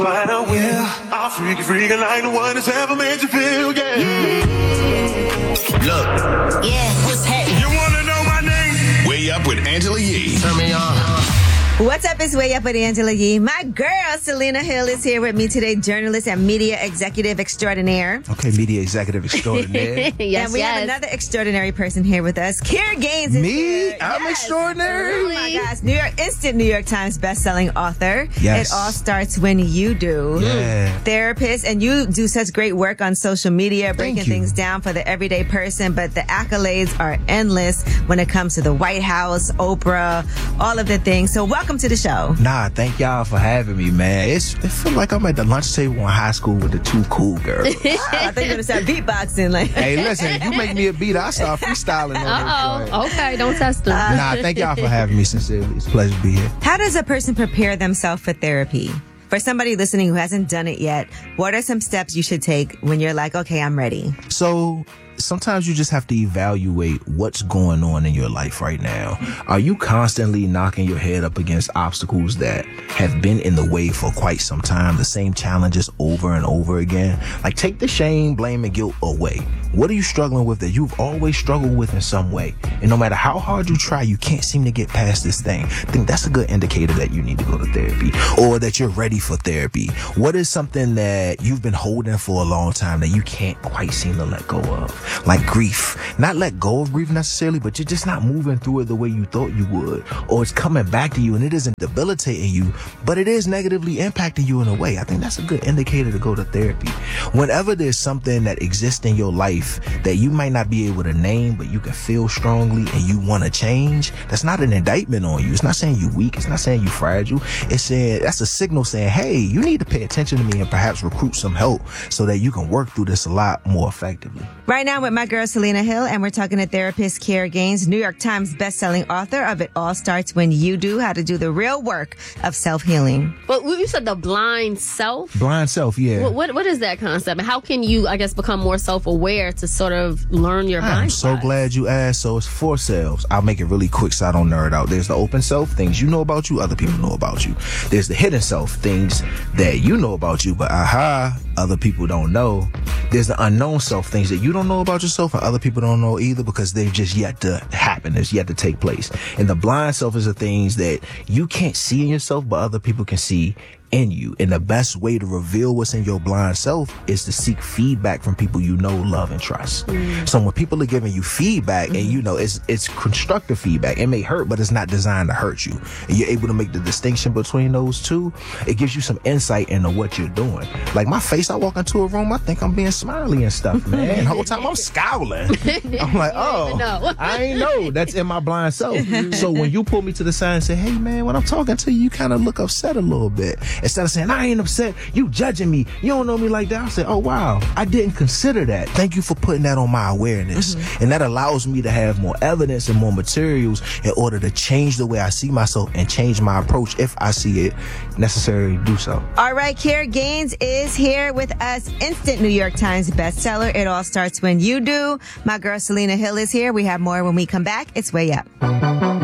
Yeah. I'll freak like the one that's ever made you feel, yeah. Look. Yeah. What's happening? You wanna know my name? Way Up with Angela Yee. Turn me on. What's up? It's Way Up with Angela Yee. My girl, Selena Hill, is here with me today, journalist and media executive extraordinaire. Okay, media executive extraordinaire. Yes, and we have another extraordinary person here with us. Kiera Gaines is Me? here. I'm extraordinary? Oh my gosh. New York Times bestselling author. Yes. It all starts when you do. Yeah. Therapist. And you do such great work on social media, breaking Thank you. things down for the everyday person. But the accolades are endless when it comes to the White House, Oprah, all of the things. So welcome to the show. Nah, thank y'all for having me, man. It feels like I'm at the lunch table in high school with the two cool girls. I thought you were going to start beatboxing. Like. Hey, listen, you make me a beat, I start freestyling on this joint. Okay, don't test them. Nah, thank y'all for having me, sincerely. It's a pleasure to be here. How does a person prepare themselves for therapy? For somebody listening who hasn't done it yet, what are some steps you should take when you're like, okay, I'm ready? So sometimes you just have to evaluate what's going on in your life right now. Are you constantly knocking your head up against obstacles that have been in the way for quite some time, the same challenges over and over again? Like, take the shame, blame, and guilt away. What are you struggling with that you've always struggled with in some way? And no matter how hard you try, you can't seem to get past this thing. I think that's a good indicator that you need to go to therapy, or that you're ready for therapy. What is something that you've been holding for a long time that you can't quite seem to let go of? Like grief. Not let go of grief necessarily, but you're just not moving through it the way you thought you would. Or it's coming back to you and it isn't debilitating you, but it is negatively impacting you in a way. I think that's a good indicator to go to therapy. Whenever there's something that exists in your life that you might not be able to name, but you can feel strongly and you want to change, that's not an indictment on you. It's not saying you're weak. It's not saying you're fragile. It's saying, that's a signal saying, hey, you need to pay attention to me and perhaps recruit some help so that you can work through this a lot more effectively. Right now with my girl, Selena Hill, and we're talking to therapist Kiera Gaines, New York Times bestselling author of It All Starts When You Do, How to Do the Real Work of Self-Healing. But you said the blind self? Blind self, yeah. What is that concept? And how can you, I guess, become more self-aware to sort of learn your blind I'm so spots? glad you asked. So it's 4 selves. I'll make it really quick so I don't nerd out. There's the open self, things you know about you, other people know about you. There's the hidden self, things that you know about you, but other people don't know. There's the unknown self, things that you don't know about yourself and other people don't know either because they've just yet to happen. It's yet to take place. And the blind self is the things that you can't see in yourself, but other people can see in you. And the best way to reveal what's in your blind self is to seek feedback from people you know, love, and trust. So when people are giving you feedback and you know it's constructive feedback, it may hurt, but it's not designed to hurt you. And you're able to make the distinction between those two. It gives you some insight into what you're doing. Like my face, I walk into a room, I think I'm being smiley and stuff, man. And the whole time I'm scowling. I'm like, oh, I ain't know. That's in my blind self. So when you pull me to the side and say, hey man, when I'm talking to you, you kind of look upset a little bit. Instead of saying, I ain't upset, you judging me, you don't know me like that. I say, oh wow, I didn't consider that. Thank you for putting that on my awareness. And that allows me to have more evidence and more materials in order to change the way I see myself and change my approach if I see it necessary to do so. All right, Kiera Gaines is here with us. Instant New York Times bestseller. It All Starts When You Do. My girl, Selena Hill, is here. We have more when we come back. It's Way Up.